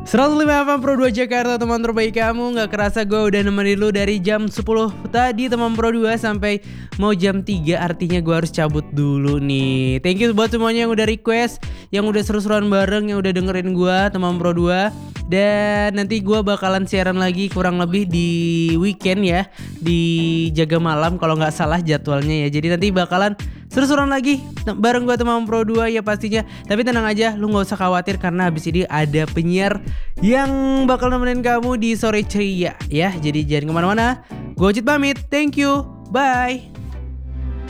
105 FM Pro 2 Jakarta, teman terbaik kamu. Gak kerasa gue udah nemenin lu dari jam 10 tadi teman Pro 2 sampai mau jam 3. Artinya gue harus cabut dulu nih. Thank you buat semuanya yang udah request, yang udah seru-seruan bareng, yang udah dengerin gue teman Pro 2. Dan nanti gue bakalan siaran lagi kurang lebih di weekend ya, di Jaga Malam kalau gak salah jadwalnya ya. Jadi nanti bakalan seru-seruan lagi bareng gue teman Pro 2 ya pastinya. Tapi tenang aja, lu gak usah khawatir karena abis ini ada penyiar yang bakal nemenin kamu di sore ceria ya. Jadi jangan kemana-mana. Gue Ocit pamit, thank you, bye.